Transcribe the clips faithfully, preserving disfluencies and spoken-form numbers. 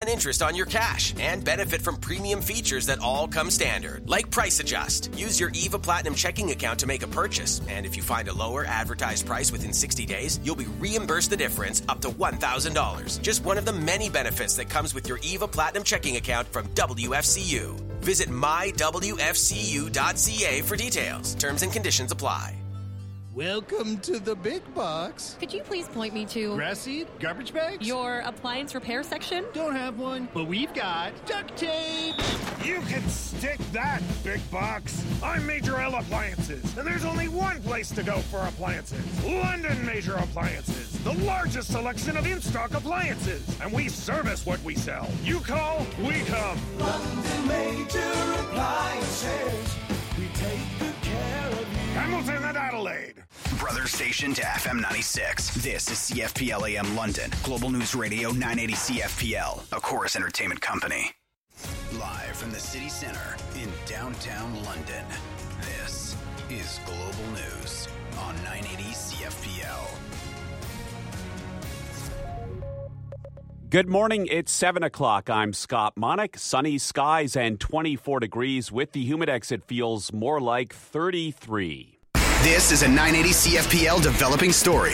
seven interest on your cash and benefit from premium features that all come standard, like Price Adjust. Use your Eva Platinum checking account to make a purchase, and if you find a lower advertised price within sixty days, you'll be reimbursed the difference up to one thousand dollars. Just one of the many benefits that comes with your Eva Platinum checking account from W F C U. Visit my w f c u dot c a for details. Terms and conditions apply. Welcome to the big box. Could you please point me to... Grass seed? Garbage bags? Your appliance repair section? Don't have one, but we've got duct tape. You can stick that, big box. I'm Major L Appliances, and there's only one place to go for appliances. London Major Appliances, the largest selection of in-stock appliances. And we service what we sell. You call, we come. London Major Appliances. We take good care of you. Hamilton and Adelaide. Brother station to F M ninety-six. This is C F P L A M London. Global News Radio nine eighty C F P L. A Chorus Entertainment Company. Live from the city center in downtown London. This is Global News on nine eighty C F P L. Good morning. It's seven o'clock. I'm Scott Monick. Sunny skies and twenty-four degrees. With the Humidex, it feels more like thirty-three. This is a nine eighty C F P L developing story.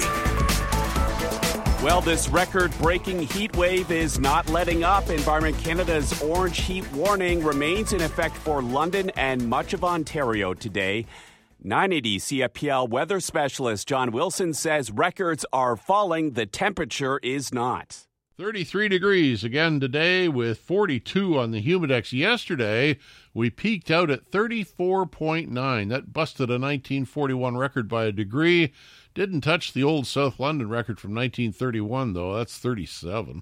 Well, this record-breaking heat wave is not letting up. Environment Canada's orange heat warning remains in effect for London and much of Ontario today. nine eighty C F P L weather specialist John Wilson says records are falling. The temperature is not. thirty-three degrees again today with forty-two on the Humidex yesterday. We peaked out at thirty-four point nine. That busted a nineteen forty-one record by a degree. Didn't touch the old South London record from nineteen thirty-one, though. That's thirty-seven.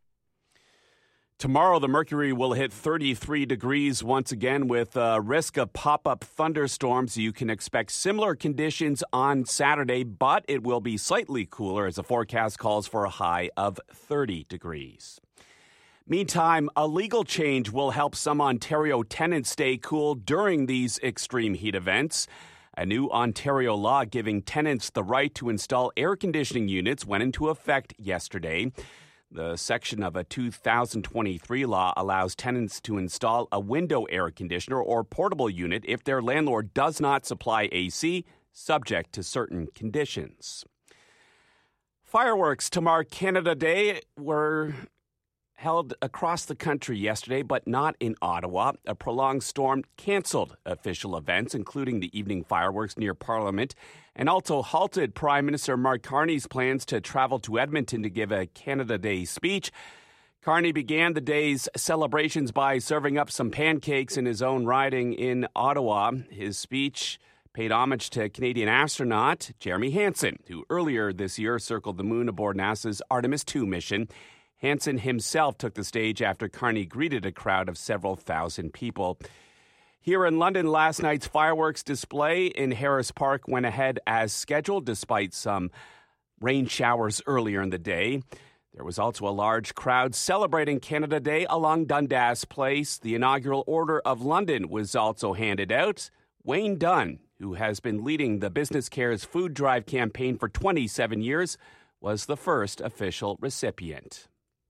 Tomorrow, the mercury will hit thirty-three degrees once again with a risk of pop-up thunderstorms. You can expect similar conditions on Saturday, but it will be slightly cooler as the forecast calls for a high of thirty degrees. Meantime, a legal change will help some Ontario tenants stay cool during these extreme heat events. A new Ontario law giving tenants the right to install air conditioning units went into effect yesterday. The section of a two thousand twenty-three law allows tenants to install a window air conditioner or portable unit if their landlord does not supply A C, subject to certain conditions. Fireworks to mark Canada Day were held across the country yesterday, but not in Ottawa. A prolonged storm canceled official events, including the evening fireworks near Parliament, and also halted Prime Minister Mark Carney's plans to travel to Edmonton to give a Canada Day speech. Carney began the day's celebrations by serving up some pancakes in his own riding in Ottawa. His speech paid homage to Canadian astronaut Jeremy Hansen, who earlier this year circled the moon aboard NASA's Artemis two mission. Hansen himself took the stage after Carney greeted a crowd of several thousand people. Here in London, last night's fireworks display in Harris Park went ahead as scheduled, despite some rain showers earlier in the day. There was also a large crowd celebrating Canada Day along Dundas Place. The inaugural Order of London was also handed out. Wayne Dunn, who has been leading the Business Cares food drive campaign for twenty-seven years, was the first official recipient.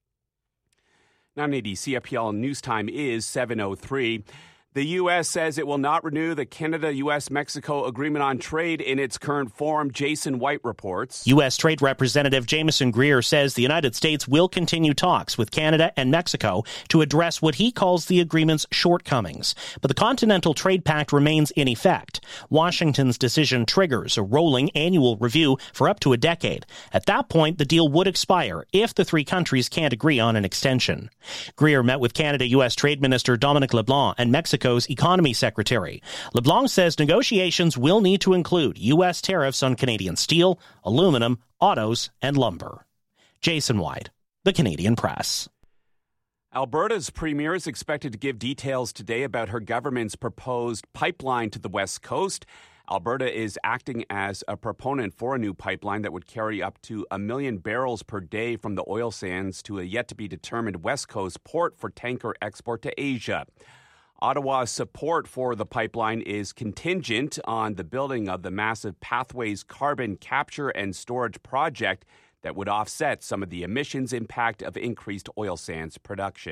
nine eighty C F P L News Time is seven oh three. The U S says it will not renew the Canada-U S Mexico Agreement on Trade in its current form. Jason White reports. U S. Trade Representative Jameson Greer says the United States will continue talks with Canada and Mexico to address what he calls the agreement's shortcomings. But the Continental Trade Pact remains in effect. Washington's decision triggers a rolling annual review for up to a decade. At that point, the deal would expire if the three countries can't agree on an extension. Greer met with Canada-U S. Trade Minister Dominic LeBlanc and Mexico's Economy Secretary. LeBlanc says negotiations will need to include U S tariffs on Canadian steel, aluminum, autos, and lumber. Jason White, The Canadian Press. Alberta's premier is expected to give details today about her government's proposed pipeline to the West Coast. Alberta is acting as a proponent for a new pipeline that would carry up to a million barrels per day from the oil sands to a yet-to-be-determined West Coast port for tanker export to Asia. Ottawa's support for the pipeline is contingent on the building of the massive Pathways carbon capture and storage project that would offset some of the emissions impact of increased oil sands production.